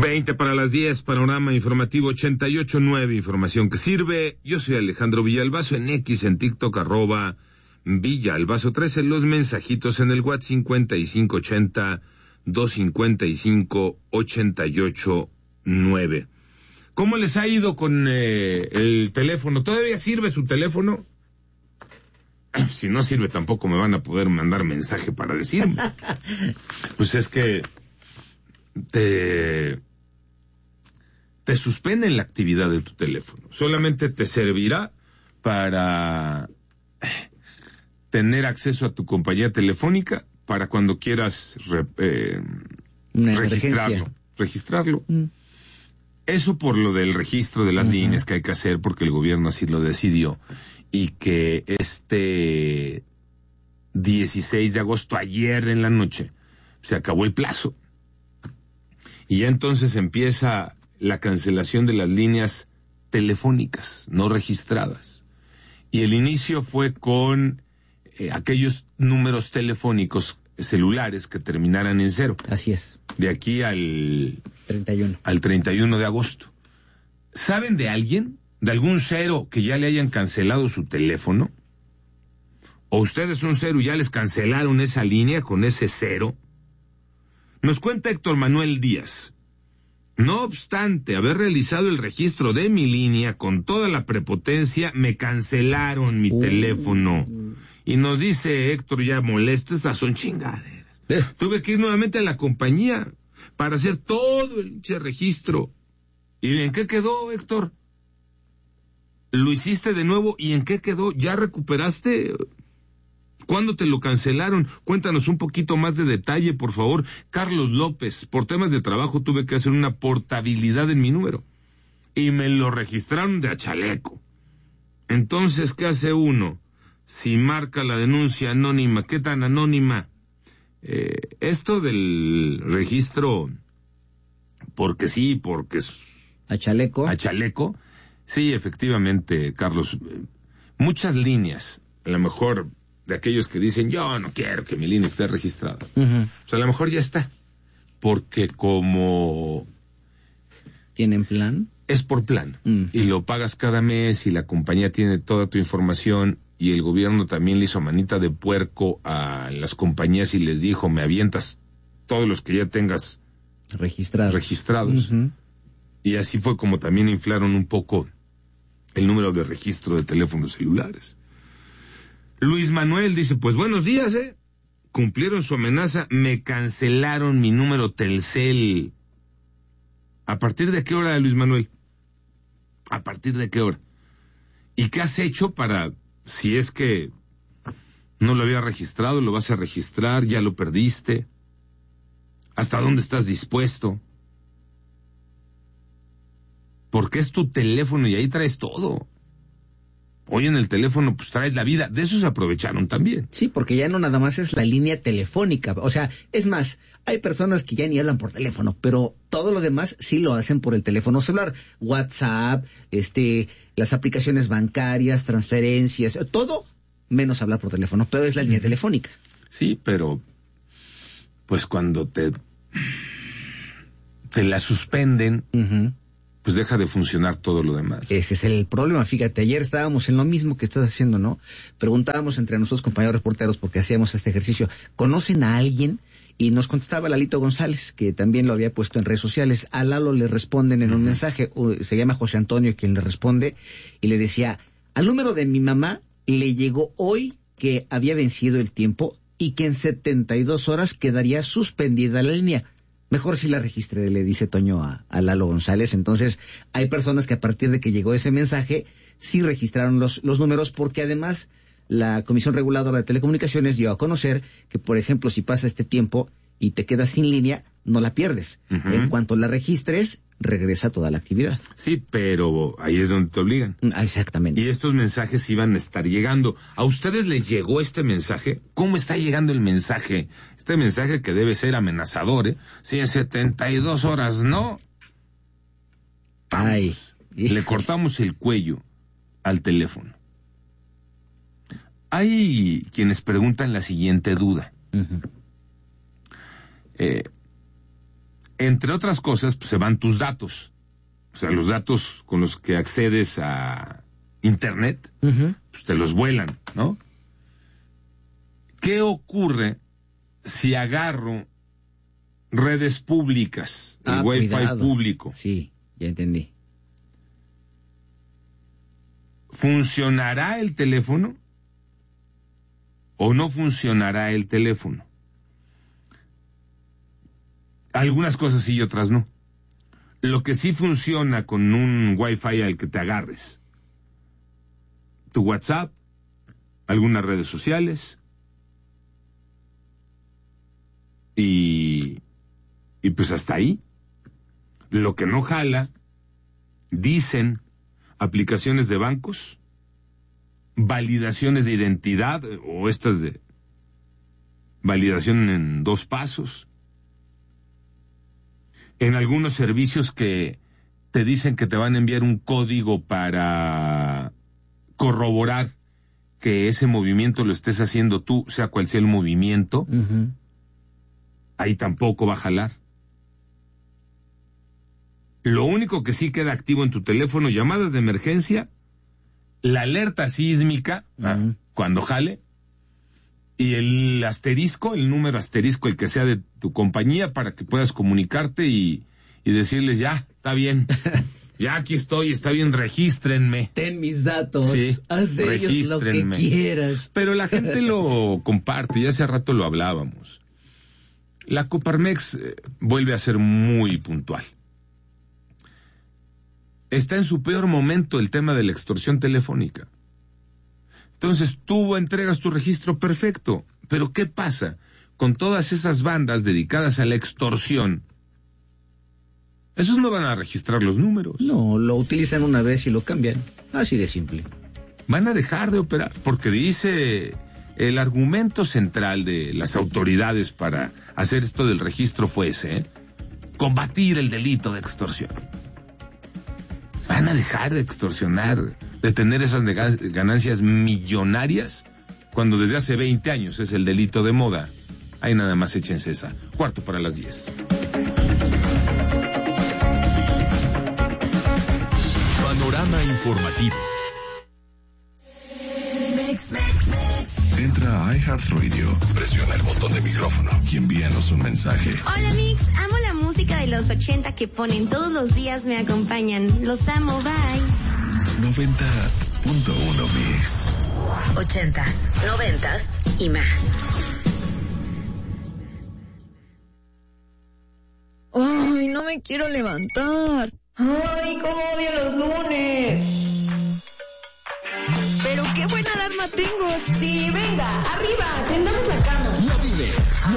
20 para las 10, panorama informativo 88.9, información que sirve. Yo soy Alejandro Villalbazo, en X, en TikTok, @Villalbazo13, los mensajitos en el WhatsApp 5580-255-88.9. ¿Cómo les ha ido con el teléfono? ¿Todavía sirve su teléfono? Si no sirve, tampoco me van a poder mandar mensaje para decirme. Pues es que te suspenden la actividad de tu teléfono. Solamente te servirá para tener acceso a tu compañía telefónica para cuando quieras registrarlo. Eso por lo del registro de las líneas que hay que hacer, porque el gobierno así lo decidió, y que este 16 de agosto, ayer en la noche, se acabó el plazo. Y ya entonces empieza la cancelación de las líneas telefónicas no registradas. Y el inicio fue con aquellos números telefónicos celulares que terminaran en 0. Así es. De aquí al 31. Al 31 de agosto. ¿Saben de alguien? ¿De algún 0 que ya le hayan cancelado su teléfono? ¿O ustedes un 0 y ya les cancelaron esa línea con ese 0? Nos cuenta Héctor Manuel Díaz. No obstante haber realizado el registro de mi línea con toda la prepotencia, me cancelaron mi teléfono. Y nos dice Héctor ya molesto, estas son chingaderas. Tuve que ir nuevamente a la compañía para hacer todo el registro. ¿Y en qué quedó, Héctor? Lo hiciste de nuevo, ¿y en qué quedó? ¿Ya recuperaste? ¿Cuándo te lo cancelaron? Cuéntanos un poquito más de detalle, por favor. Carlos López, por temas de trabajo tuve que hacer una portabilidad en mi número. Y me lo registraron de a chaleco. Entonces, ¿qué hace uno? Si marca la denuncia anónima, ¿qué tan anónima? Esto del registro, porque sí, porque es... ¿A chaleco? A chaleco. Sí, efectivamente, Carlos. Muchas líneas, a lo mejor... de aquellos que dicen, yo no quiero que mi línea esté registrada. O sea, a lo mejor ya está. Porque como... ¿Tienen plan? Es por plan. Y lo pagas cada mes y la compañía tiene toda tu información y el gobierno también le hizo manita de puerco a las compañías y les dijo, me avientas todos los que ya tengas registrados. Y así fue como también inflaron un poco el número de registro de teléfonos celulares. Luis Manuel dice, pues buenos días, cumplieron su amenaza, me cancelaron mi número Telcel. ¿A partir de qué hora, Luis Manuel? ¿A partir de qué hora? ¿Y qué has hecho para, si es que no lo había registrado, lo vas a registrar, ya lo perdiste? ¿Hasta dónde estás dispuesto? Porque es tu teléfono y ahí traes todo. Hoy en el teléfono pues traes la vida, de eso se aprovecharon también. Sí, porque ya no nada más es la línea telefónica, o sea, es más, hay personas que ya ni hablan por teléfono, pero todo lo demás sí lo hacen por el teléfono celular, WhatsApp, las aplicaciones bancarias, transferencias, todo menos hablar por teléfono, pero es la línea telefónica. Sí, pero pues cuando te la suspenden, pues deja de funcionar todo lo demás. Ese es el problema, fíjate, ayer estábamos en lo mismo que estás haciendo, ¿no? Preguntábamos entre nosotros compañeros reporteros, porque hacíamos este ejercicio, ¿conocen a alguien? Y nos contestaba Lalito González, que también lo había puesto en redes sociales. A Lalo le responden en un mensaje, se llama José Antonio quien le responde, y le decía, al número de mi mamá le llegó hoy que había vencido el tiempo y que en 72 horas quedaría suspendida la línea. Mejor si la registre, le dice Toño a Lalo González. Entonces, hay personas que a partir de que llegó ese mensaje, sí registraron los números, porque además la Comisión Reguladora de Telecomunicaciones dio a conocer que, por ejemplo, si pasa este tiempo y te quedas sin línea, no la pierdes. En cuanto la registres, regresa toda la actividad. Sí, pero ahí es donde te obligan. Exactamente. Y estos mensajes iban a estar llegando. ¿A ustedes les llegó este mensaje? ¿Cómo está llegando el mensaje? Este mensaje que debe ser amenazador, Si en 72 horas no... Ay. Le cortamos el cuello al teléfono. Hay quienes preguntan la siguiente duda. Entre otras cosas, pues, se van tus datos. O sea, los datos con los que accedes a Internet, pues te los vuelan, ¿no? ¿Qué ocurre si agarro redes públicas, el Wi-Fi cuidado. público? Sí, ya entendí. ¿Funcionará el teléfono o no funcionará el teléfono? Algunas cosas sí y otras no. Lo que sí funciona con un Wi-Fi al que te agarres: tu WhatsApp, algunas redes sociales y pues hasta ahí. Lo que no jala, dicen, aplicaciones de bancos, validaciones de identidad o estas de validación en 2 pasos, en algunos servicios que te dicen que te van a enviar un código para corroborar que ese movimiento lo estés haciendo tú, sea cual sea el movimiento. Ahí tampoco va a jalar. Lo único que sí queda activo en tu teléfono: llamadas de emergencia, la alerta sísmica, cuando jale, y el asterisco, el número asterisco, el que sea de tu compañía, para que puedas comunicarte y decirles: ya, está bien, ya aquí estoy, está bien, regístrenme. Ten mis datos, Sí, haz de ellos lo que quieras. Pero la gente lo comparte, y hace rato lo hablábamos. La Coparmex vuelve a ser muy puntual. Está en su peor momento el tema de la extorsión telefónica. Entonces tú entregas tu registro, perfecto, pero ¿qué pasa con todas esas bandas dedicadas a la extorsión? Esos no van a registrar los números. No, lo utilizan una vez y lo cambian, así de simple. Van a dejar de operar, porque dice el argumento central de las autoridades para hacer esto del registro fue ese: combatir el delito de extorsión. Van a dejar de extorsionar, de tener esas ganancias millonarias, cuando desde hace 20 años es el delito de moda. Ahí nada más échense esa. 10:45. Panorama informativo. Entra a iHeartRadio, presiona el botón de micrófono y envíanos un mensaje. Hola Mix, amo la música de los 80 que ponen todos los días, me acompañan. Los amo, bye. 90.1 Mix. 80s, 90s y más. Ay, no me quiero levantar. Ay, cómo odio los lunes. Pero qué buena alarma tengo. Sí, venga, arriba, tendamos la cama. No vives